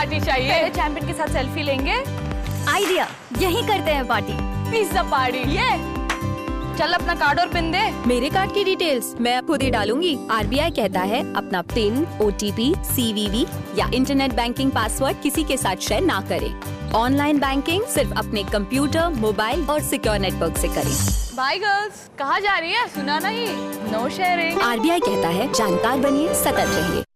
Party चाहिए। पहले champion के साथ सेल्फी लेंगे। आइडिया, यही करते हैं पार्टी। Pizza party. ये चल अपना कार्ड और पिन दे। मेरे कार्ड की डिटेल्स मैं खुद ही डालूंगी। आरबीआई कहता है अपना पिन, ओटीपी, सीवीवी या इंटरनेट बैंकिंग पासवर्ड किसी के साथ शेयर ना करें। ऑनलाइन बैंकिंग सिर्फ अपने कंप्यूटर, मोबाइल और सिक्योर नेटवर्क से करें। Bye girls. कहाँ जा रही है? सुना नहीं। No sharing. आरबीआई कहता है जानकार बनिए, सतर्क रहिए।